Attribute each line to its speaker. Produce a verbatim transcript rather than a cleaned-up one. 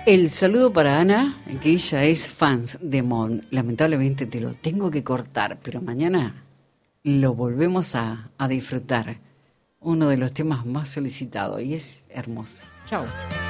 Speaker 1: El saludo para Ana, que ella es fans de Mon. Lamentablemente te lo tengo que cortar, pero mañana lo volvemos a, a disfrutar. Uno de los temas más solicitados y es hermoso. Chao.